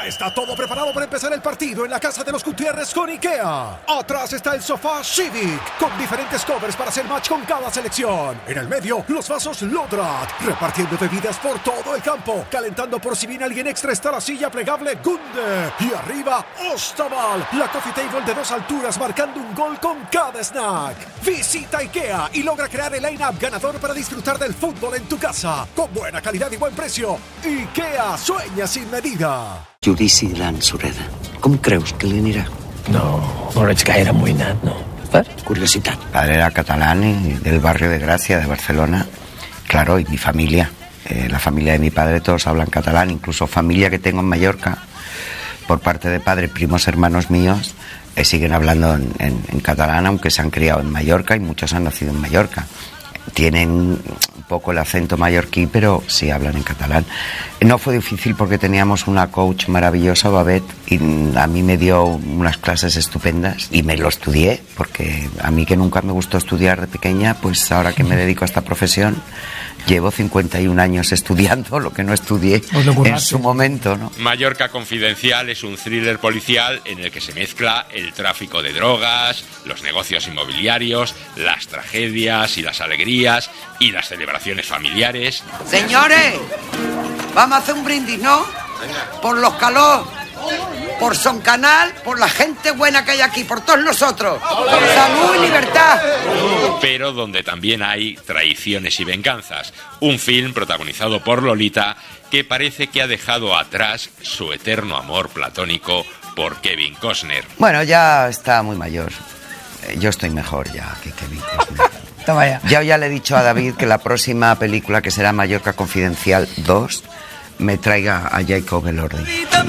Ya está todo preparado para empezar el partido en la casa de los Gutiérrez con IKEA. Atrás está el sofá Civic, con diferentes covers para hacer match con cada selección. En el medio, los vasos Lodrat, repartiendo bebidas por todo el campo. Calentando por si viene alguien extra está la silla plegable Gunde. Y arriba, Ostaval, la coffee table de 2 alturas marcando un gol con cada snack. Visita IKEA y logra crear el line-up ganador para disfrutar del fútbol en tu casa. Con buena calidad y buen precio. IKEA sueña sin medida. Judici gran Sureda. Com creus que li anirà? No ets gaire amoïnat, no. Per curiositat. Padre era catalán y del barrio de Gracia, de Barcelona. Claro, y mi familia. La familia de mi padre todos hablan catalán, incluso familia que tengo en Mallorca, por parte de padre, primos hermanos míos, siguen hablando en catalán, aunque se han criado en Mallorca y muchos han nacido en Mallorca. Tienen un poco el acento mallorquí, pero sí hablan en catalán. No fue difícil porque teníamos una coach maravillosa, Babette, y a mí me dio unas clases estupendas y me lo estudié, porque a mí que nunca me gustó estudiar de pequeña, pues ahora que me dedico a esta profesión, llevo 51 años estudiando lo que no estudié en su momento, ¿no? Mallorca Confidencial es un thriller policial en el que se mezcla el tráfico de drogas, los negocios inmobiliarios, las tragedias y las alegrías y las celebraciones familiares. Señores, vamos a hacer un brindis, ¿no? Por los calor, por Son Canal, por la gente buena que hay aquí, por todos nosotros, por salud y libertad. Pero donde también hay traiciones y venganzas. Un film protagonizado por Lolita que parece que ha dejado atrás su eterno amor platónico por Kevin Costner. Bueno, ya está muy mayor. Yo estoy mejor ya que Kevin Costner. Toma ya. Yo ya le he dicho a David que la próxima película, que será Mallorca Confidencial 2, me traiga a Jacob Elordi.